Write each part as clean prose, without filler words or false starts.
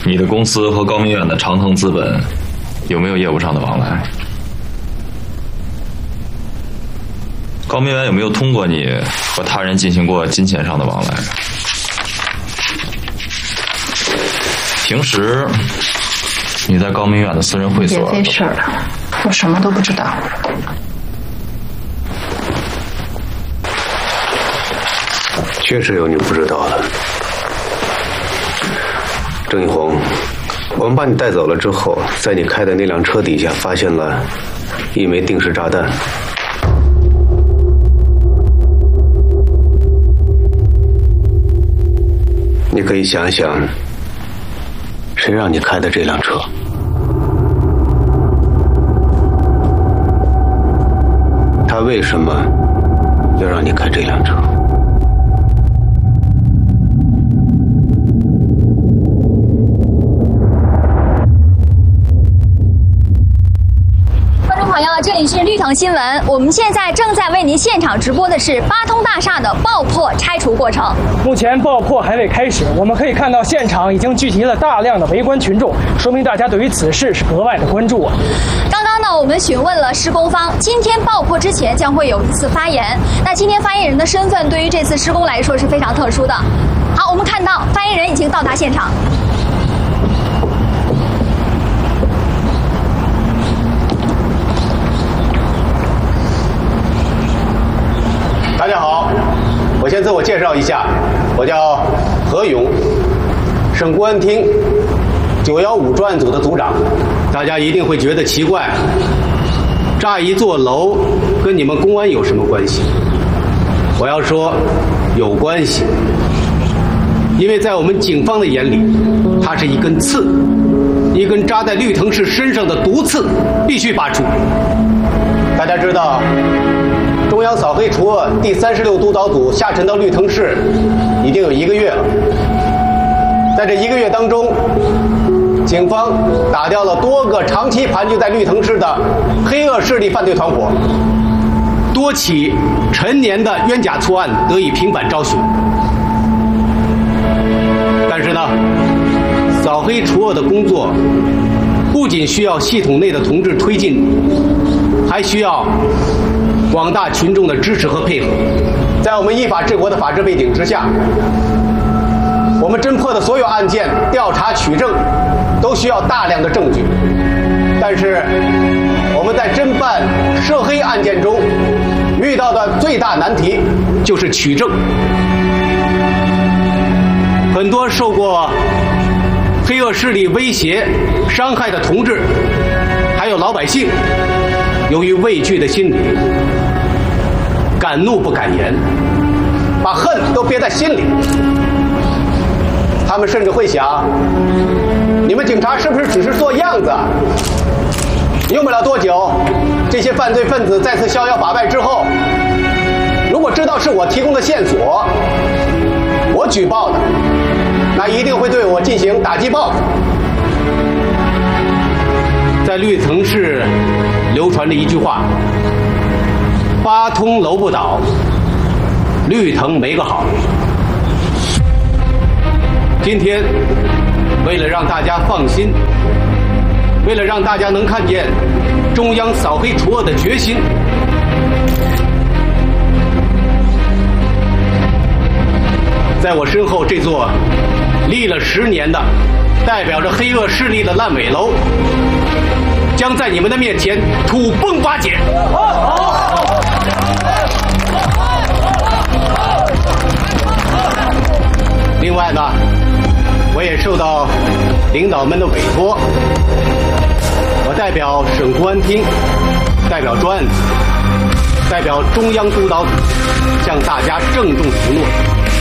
你的公司和高明远的长腾资本有没有业务上的往来？高明远有没有通过你和他人进行过金钱上的往来？平时你在高明远的私人会所？ 别费事儿了，我什么都不知道。 确实有你不知道的。郑一红，我们把你带走了之后，在你开的那辆车底下发现了一枚定时炸弹。你可以想想，谁让你开的这辆车？他为什么要让你开这辆车？ 这里是绿藤新闻，我们现在正在为您现场直播的是八通大厦的爆破拆除过程。 目前爆破还未开始，我们可以看到现场已经聚集了大量的围观群众，说明大家对于此事是格外的关注啊。 刚刚呢，我们询问了施工方，今天爆破之前将会有一次发言。那今天发言人的身份对于这次施工来说是非常特殊的。好，我们看到发言人已经到达现场。 大家好，我先自我介绍一下，我叫何勇，省公安厅915专案组的组长。大家一定会觉得奇怪，炸一座楼跟你们公安有什么关系？我要说有关系，因为在我们警方的眼里，它是一根刺，一根扎在绿藤市身上的毒刺，必须拔除。大家知道，中央扫黑除恶第36督导组下沉到绿藤市已经有1个月了。在这1个月当中，警方打掉了多个长期盘踞在绿藤市的黑恶势力犯罪团伙，多起陈年的冤假错案得以平反昭雪。但是呢，扫黑除恶的工作不仅需要系统内的同志推进，还需要广大群众的支持和配合。在我们依法治国的法治背景之下，我们侦破的所有案件调查取证都需要大量的证据，但是我们在侦办涉黑案件中遇到的最大难题就是取证。很多受过黑恶势力威胁伤害的同志还有老百姓，由于畏惧的心理，敢怒不敢言，把恨都憋在心里。他们甚至会想，你们警察是不是只是做样子？用不了多久，这些犯罪分子再次逍遥法外之后，如果知道是我提供的线索，我举报的，那一定会对我进行打击报复。在绿藤市流传着一句话：八通楼不倒，绿藤没个好。今天为了让大家放心，为了让大家能看见中央扫黑除恶的决心，在我身后这座立了10年的代表着黑恶势力的烂尾楼，将在你们的面前土崩瓦解。另外呢，我也受到领导们的委托，我代表省公安厅，代表专案组，代表中央督导组，向大家郑重承诺：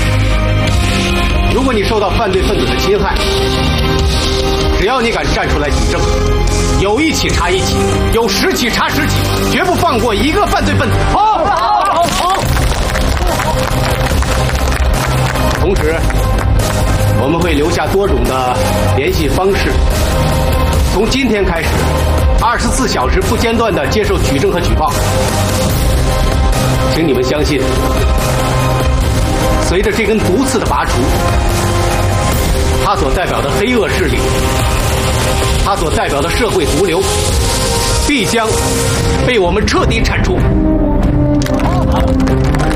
如果你受到犯罪分子的侵害，只要你敢站出来举证，有1起查1起，有10起查10起，绝不放过一个犯罪分子。好。同时，我们会留下多种的联系方式，从今天开始，24小时不间断地接受举证和举报。请你们相信，随着这根毒刺的拔除， 它所代表的黑恶势力，它所代表的社会毒瘤，必将被我们彻底铲除。